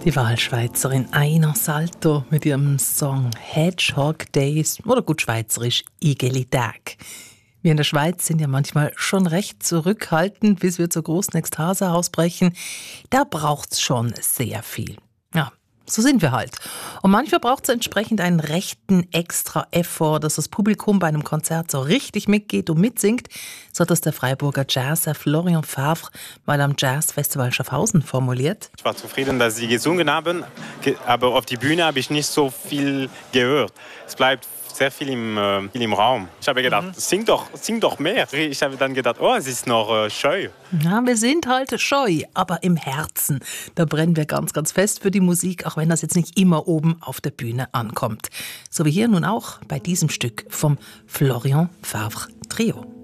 Die Wahlschweizerin Aina Salto mit ihrem Song Hedgehog Days oder gut schweizerisch Igeli-Tag. Wir in der Schweiz sind ja manchmal schon recht zurückhaltend, bis wir zur großen Ekstase ausbrechen. Da braucht's schon sehr viel. Ja, so sind wir halt. Und manchmal braucht es entsprechend einen rechten Extra-Effort, dass das Publikum bei einem Konzert so richtig mitgeht und mitsingt. So hat das der Freiburger Jazzer Florian Favre mal am Jazzfestival Schaffhausen formuliert. Ich war zufrieden, dass sie gesungen haben, aber auf die Bühne habe ich nicht so viel gehört. Es bleibt sehr viel im Raum. Ich habe gedacht, sing doch mehr. Ich habe dann gedacht, es ist noch scheu. Ja, wir sind halt scheu, aber im Herzen. Da brennen wir ganz, ganz fest für die Musik, auch wenn das jetzt nicht immer oben auf der Bühne ankommt. So wie hier nun auch bei diesem Stück vom Florian Favre Trio.